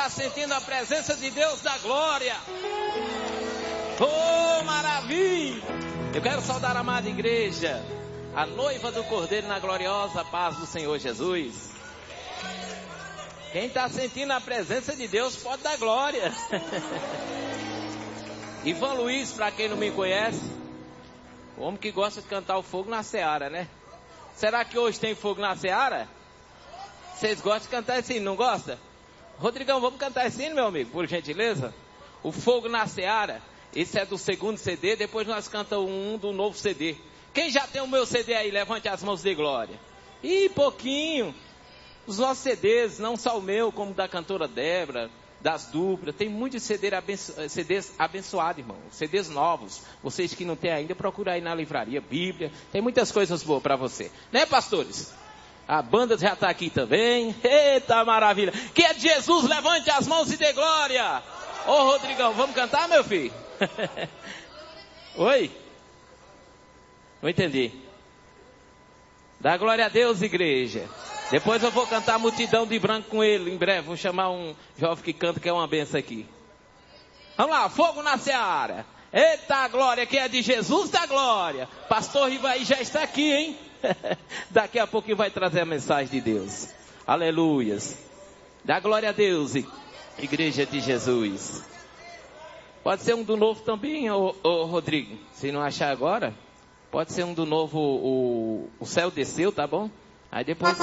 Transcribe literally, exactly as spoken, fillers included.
está sentindo a presença de Deus da glória? Oh, maravilha! Eu quero saudar a amada igreja, a noiva do Cordeiro, na gloriosa paz do Senhor Jesus. Quem está sentindo a presença de Deus pode dar glória. Ivan Luiz, para quem não me conhece, o homem que gosta de cantar o fogo na seara, né? Será que hoje tem fogo na seara? Vocês gostam de cantar esse hino, não gostam? Rodrigão, vamos cantar esse hino, meu amigo, por gentileza? O fogo na seara. Esse é do segundo C D, depois nós cantamos um do novo C D. Quem já tem o meu C D aí, levante as mãos de glória. Ih, pouquinho. Os nossos C Ds, não só o meu, como da cantora Débora, das duplas, tem muitos C Ds, abenço... C Ds abençoados, irmão. C Ds novos. Vocês que não têm ainda, procura aí na livraria, Bíblia. Tem muitas coisas boas para você. Né, pastores? A banda já está aqui também. Eita, maravilha. Que é de Jesus, levante as mãos e dê glória. Ô, Rodrigão, vamos cantar, meu filho? Oi? Não entendi. Dá glória a Deus, igreja. Depois eu vou cantar Multidão de Branco com ele, em breve. Vou chamar um jovem que canta, que é uma benção aqui. Vamos lá, fogo na seara. Eita, glória, que é de Jesus da glória. Pastor Rivaí já está aqui, hein? Daqui a pouquinho vai trazer a mensagem de Deus. Aleluias. Dá glória a Deus, igreja de Jesus. Pode ser um do novo também, ô, ô, Rodrigo. Se não achar agora, pode ser um do novo, o, o céu desceu, tá bom? Aí depois